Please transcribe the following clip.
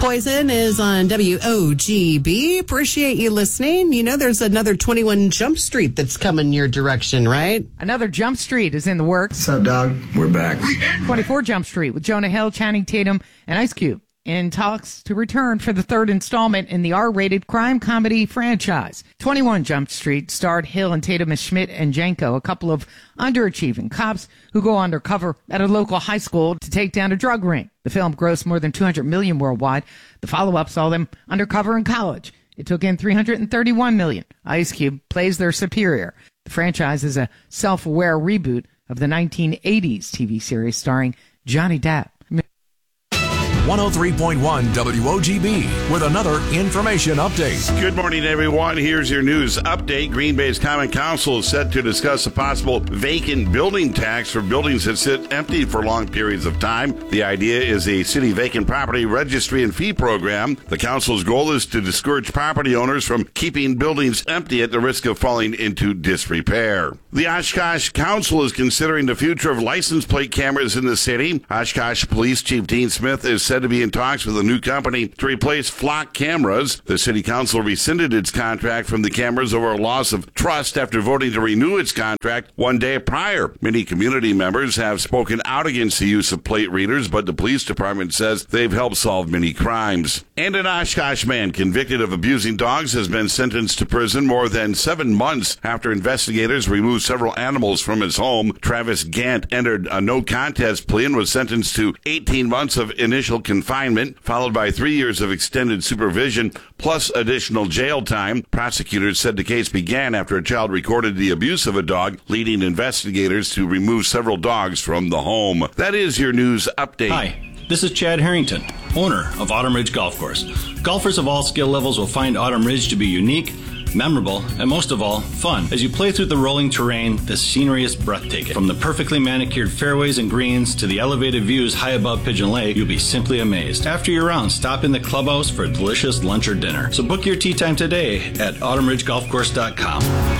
Poison is on WOGB. Appreciate you listening. You know, there's another 21 Jump Street that's coming your direction, right? Another Jump Street is in the works. What's up, dog? We're back. 24 Jump Street with Jonah Hill, Channing Tatum, and Ice Cube in talks to return for the third installment in the R-rated crime comedy franchise. 21 Jump Street starred Hill and Tatum as Schmidt and Janko, a couple of underachieving cops who go undercover at a local high school to take down a drug ring. The film grossed more than $200 million worldwide. The follow-up saw them undercover in college. It took in $331 million. Ice Cube plays their superior. The franchise is a self-aware reboot of the 1980s TV series starring Johnny Depp. 103.1 WOGB with another information update. Good morning, everyone. Here's your news update. Green Bay's Common Council is set to discuss a possible vacant building tax for buildings that sit empty for long periods of time. The idea is a city vacant property registry and fee program. The council's goal is to discourage property owners from keeping buildings empty at the risk of falling into disrepair. The Oshkosh Council is considering the future of license plate cameras in the city. Oshkosh Police Chief Dean Smith is said to be in talks with a new company to replace Flock cameras. The city council rescinded its contract from the cameras over a loss of trust after voting to renew its contract one day prior. Many community members have spoken out against the use of plate readers, but the police department says they've helped solve many crimes. And an Oshkosh man convicted of abusing dogs has been sentenced to prison more than 7 months after investigators removed several animals from his home. Travis Gant entered a no-contest plea and was sentenced to 18 months of initial confinement, followed by 3 years of extended supervision, plus additional jail time. Prosecutors said the case began after a child recorded the abuse of a dog, leading investigators to remove several dogs from the home. That is your news update. Hi, this is Chad Harrington, owner of Autumn Ridge Golf Course. Golfers of all skill levels will find Autumn Ridge to be unique, memorable, and most of all, fun. As you play through the rolling terrain, the scenery is breathtaking. From the perfectly manicured fairways and greens to the elevated views high above Pigeon Lake, you'll be simply amazed. After your round, stop in the clubhouse for a delicious lunch or dinner. So book your tee time today at autumnridgegolfcourse.com.